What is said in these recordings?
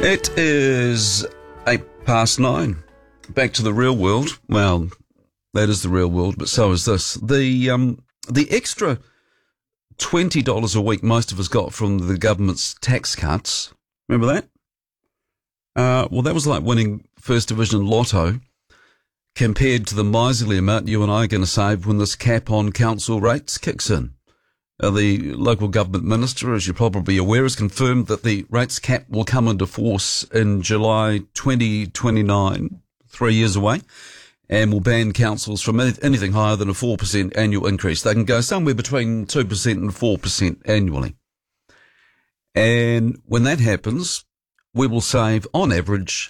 It is 9:08. Back to the real world. Well, that is the real world, but so is this. The extra $20 a week most of us got from the government's tax cuts. Remember that? Well, that was like winning First Division Lotto compared to the miserly amount you and I are going to save when this cap on council rates kicks in. The local government minister, as you're probably aware, has confirmed that the rates cap will come into force in July 2029, 3 years away, and will ban councils from anything higher than a 4% annual increase. They can go somewhere between 2% and 4% annually. And when that happens, we will save, on average,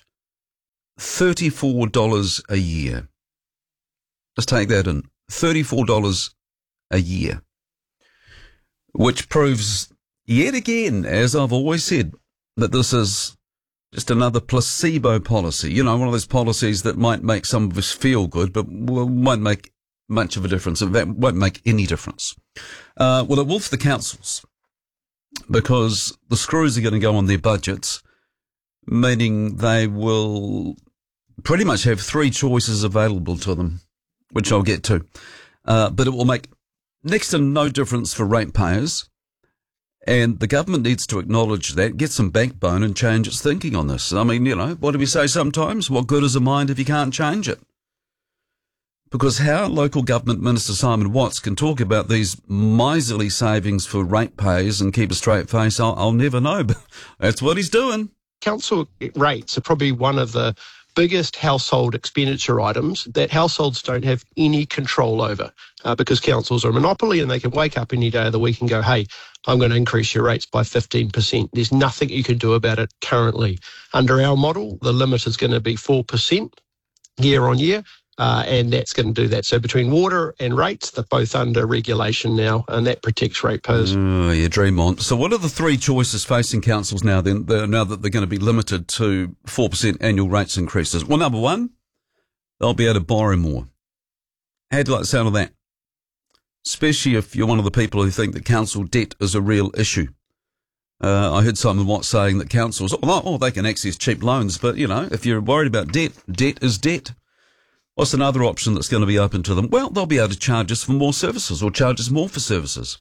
$34 a year. Let's take that in. $34 a year. Which proves yet again, as I've always said, that this is just another placebo policy. You know, one of those policies that might make some of us feel good, but won't make much of a difference. That won't make any difference. Well, it will for the councils, because the screws are going to go on their budgets, meaning they will pretty much have three choices available to them, which I'll get to. But it will make next to no difference for ratepayers, and the government needs to acknowledge that, get some backbone and change its thinking on this. I mean, you know, what do we say sometimes? What good is a mind if you can't change it? Because how local government Minister Simon Watts can talk about these miserly savings for ratepayers and keep a straight face, I'll never know, but that's what he's doing. Council rates are probably one of the biggest household expenditure items that households don't have any control over, because councils are a monopoly and they can wake up any day of the week and go, hey, I'm going to increase your rates by 15%. There's nothing you can do about it currently. Under our model, the limit is going to be 4% year on year, and that's going to do that. So between water and rates, they're both under regulation now, and that protects ratepayers. Oh, you dream on. So what are the three choices facing councils now then, now that they're going to be limited to 4% annual rates increases? Well, number one, they'll be able to borrow more. How do you like the sound of that? Especially if you're one of the people who think that council debt is a real issue. I heard Simon Watts saying that councils, they can access cheap loans, but, you know, if you're worried about debt, debt is debt. What's another option that's going to be open to them? Well, they'll be able to charge us for more services or charge us more for services.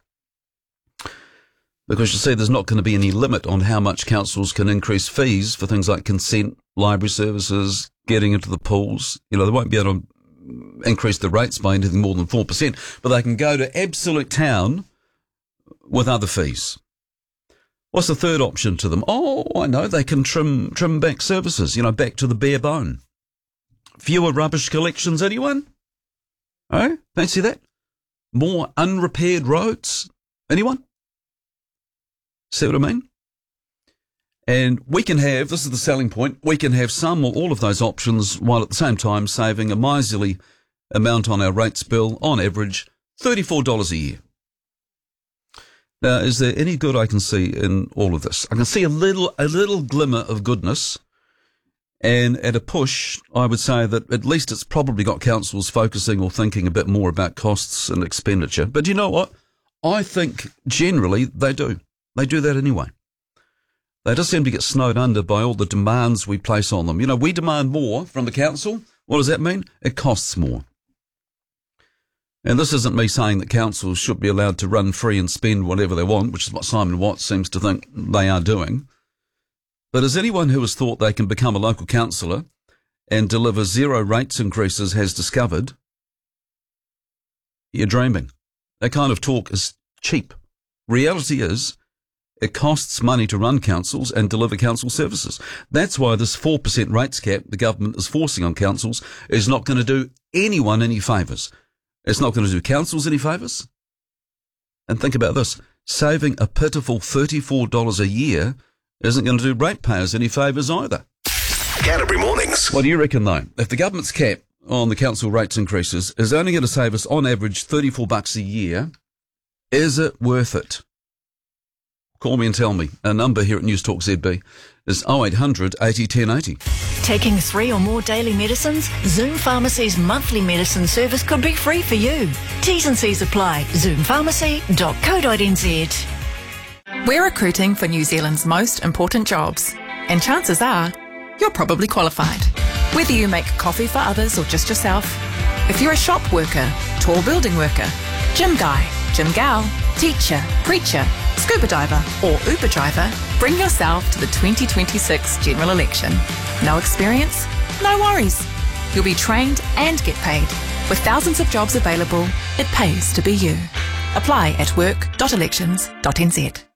Because you see, there's not going to be any limit on how much councils can increase fees for things like consent, library services, getting into the pools. You know, they won't be able to increase the rates by anything more than 4%, but they can go to absolute town with other fees. What's the third option to them? Oh, I know, they can trim back services, you know, back to the bare bone. Fewer rubbish collections, anyone? Oh, fancy that? More unrepaired roads? Anyone? See what I mean? And we can have, this is the selling point, we can have some or all of those options while at the same time saving a miserly amount on our rates bill, on average, $34 a year. Now, is there any good I can see in all of this? I can see a little glimmer of goodness. And at a push, I would say that at least it's probably got councils focusing or thinking a bit more about costs and expenditure. But you know what? I think generally they do. They do that anyway. They just seem to get snowed under by all the demands we place on them. You know, we demand more from the council. What does that mean? It costs more. And this isn't me saying that councils should be allowed to run free and spend whatever they want, which is what Simon Watts seems to think they are doing. But as anyone who has thought they can become a local councillor and deliver zero rates increases has discovered, you're dreaming. That kind of talk is cheap. Reality is, it costs money to run councils and deliver council services. That's why this 4% rates cap the government is forcing on councils is not going to do anyone any favours. It's not going to do councils any favours. And think about this, saving a pitiful $34 a year isn't going to do ratepayers any favours either. Canterbury Mornings. What do you reckon, though? If the government's cap on the council rates increases is only going to save us, on average, $34 a year, is it worth it? Call me and tell me. Our number here at News Talk ZB is 0800 80 1080. Taking 3 or more daily medicines? Zoom Pharmacy's monthly medicine service could be free for you. T's and C's apply. zoompharmacy.co.nz. We're recruiting for New Zealand's most important jobs. And chances are, you're probably qualified. Whether you make coffee for others or just yourself, if you're a shop worker, tall building worker, gym guy, gym gal, teacher, preacher, scuba diver or Uber driver, bring yourself to the 2026 general election. No experience? No worries. You'll be trained and get paid. With thousands of jobs available, it pays to be you. Apply at work.elections.nz.